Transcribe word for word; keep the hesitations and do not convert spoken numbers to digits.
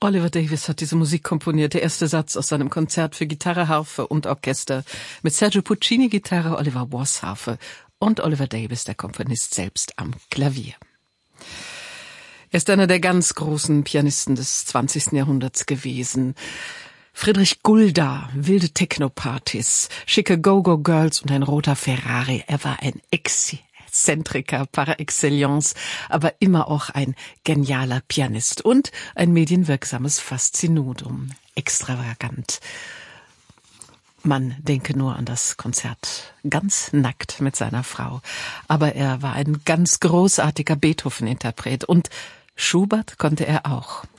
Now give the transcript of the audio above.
Oliver Davies hat diese Musik komponiert, der erste Satz aus seinem Konzert für Gitarre, Harfe und Orchester mit Sergio Puccini Gitarre, Oliver Voss Harfe und Oliver Davies, der Komponist, selbst am Klavier. Er ist einer der ganz großen Pianisten des zwanzigsten Jahrhunderts gewesen. Friedrich Gulda, wilde Techno-Partys, schicke Go-Go-Girls und ein roter Ferrari. Er war ein Exzentriker par excellence, aber immer auch ein genialer Pianist und ein medienwirksames Faszinutum. Extravagant. Man denke nur an das Konzert, ganz nackt mit seiner Frau. Aber er war ein ganz großartiger Beethoven-Interpret und Schubert konnte er auch.